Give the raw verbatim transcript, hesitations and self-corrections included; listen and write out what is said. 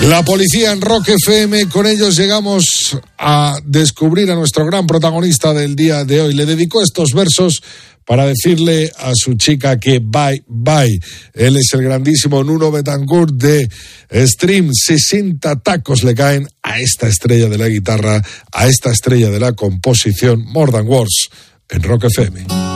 La policía en Rock F M, con ellos llegamos a descubrir a nuestro gran protagonista del día de hoy. Le dedicó estos versos para decirle a su chica que bye, bye. Él es el grandísimo Nuno Betancourt de Stream. sesenta tacos le caen a esta estrella de la guitarra, a esta estrella de la composición, More Than Words, en Rock F M.